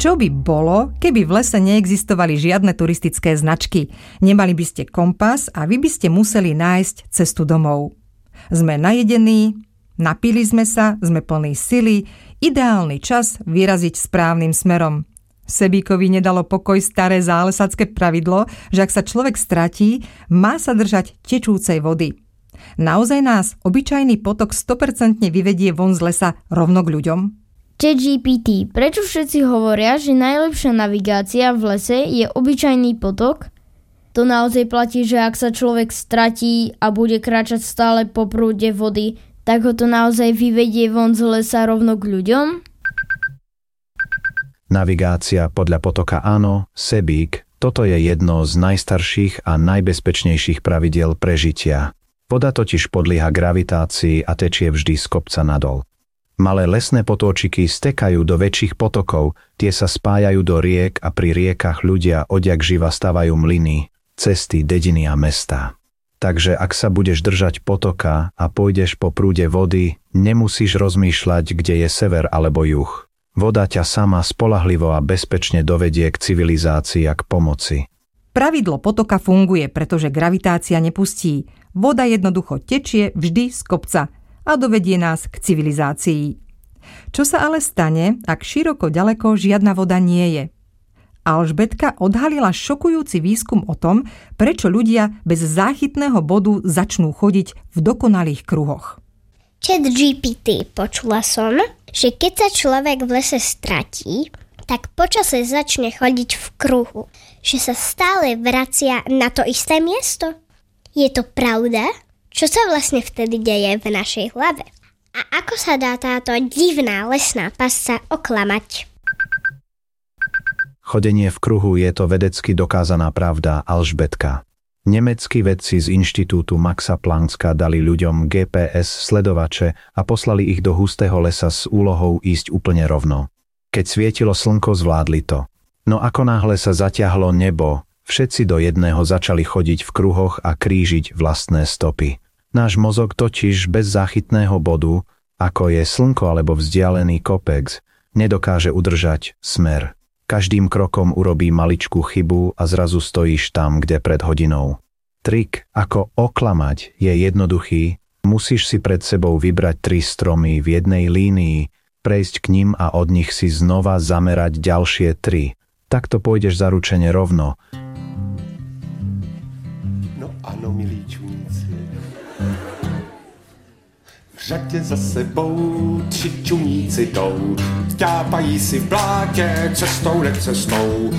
Čo by bolo, keby v lese neexistovali žiadne turistické značky? Nemali by ste kompas a vy by ste museli nájsť cestu domov. Sme najedení, napili sme sa, sme plní sily, ideálny čas vyraziť správnym smerom. Sebíkovi nedalo pokoj staré zálesacké pravidlo, že ak sa človek stratí, má sa držať tečúcej vody. Naozaj nás obyčajný potok 100% vyvedie von z lesa rovno k ľuďom? ChatGPT, prečo všetci hovoria, že najlepšia navigácia v lese je obyčajný potok? To naozaj platí, že ak sa človek stratí a bude kráčať stále po prúde vody, tak ho to naozaj vyvedie von z lesa rovno k ľuďom? Navigácia podľa potoka áno, Sebík, toto je jedno z najstarších a najbezpečnejších pravidiel prežitia. Voda totiž podlieha gravitácii a tečie vždy z kopca nadol. Malé lesné potóčiky stekajú do väčších potokov, tie sa spájajú do riek a pri riekach ľudia odjak živa stavajú mlyny, cesty, dediny a mestá. Takže ak sa budeš držať potoka a pôjdeš po prúde vody, nemusíš rozmýšľať, kde je sever alebo juh. Voda ťa sama spoľahlivo a bezpečne dovedie k civilizácii a k pomoci. Pravidlo potoka funguje, pretože gravitácia nepustí. Voda jednoducho tečie vždy z kopca a dovedie nás k civilizácii. Čo sa ale stane, ak široko ďaleko žiadna voda nie je? Alžbetka odhalila šokujúci výskum o tom, prečo ľudia bez záchytného bodu začnú chodiť v dokonalých kruhoch. ChatGPT, počula som, že keď sa človek v lese stratí, tak počase začne chodiť v kruhu, že sa stále vracia na to isté miesto. Je to pravda? Čo sa vlastne vtedy deje v našej hlave? A ako sa dá táto divná lesná pasca oklamať? Chodenie v kruhu je to vedecky dokázaná pravda, Alžbetka. Nemeckí vedci z inštitútu Maxa Plancka dali ľuďom GPS sledovače a poslali ich do hustého lesa s úlohou ísť úplne rovno. Keď svietilo slnko, zvládli to. No ako náhle sa zatiahlo nebo, všetci do jedného začali chodiť v kruhoch a krížiť vlastné stopy. Náš mozog totiž bez záchytného bodu, ako je slnko alebo vzdialený kopec, nedokáže udržať smer. Každým krokom urobí maličkú chybu a zrazu stojíš tam, kde pred hodinou. Trik, ako oklamať, je jednoduchý. Musíš si pred sebou vybrať 3 stromy v jednej línii, prejsť k nim a od nich si znova zamerať ďalšie 3. Takto pôjdeš zaručene rovno. No ano, milí čuníci. V řadě za sebou 3 čuníci jdou. Tápají si v blátě cestou necestou.